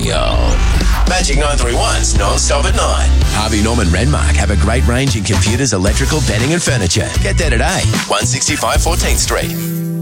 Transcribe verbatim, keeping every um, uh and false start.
Radio. Magic nine three one's non-stop at nine. Harvey Norman Renmark have a great range in computers, electrical, bedding and furniture. Get there today. one sixty-five fourteenth Street.